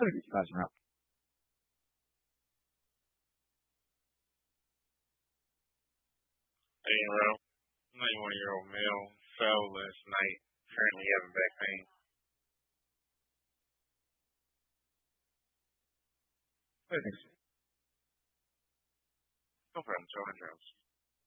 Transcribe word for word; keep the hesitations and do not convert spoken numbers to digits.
Flashing out. Hey, bro. ninety-one-year-old male fell last night. Currently having back pain. Thanks. No problem. Joe Andrews.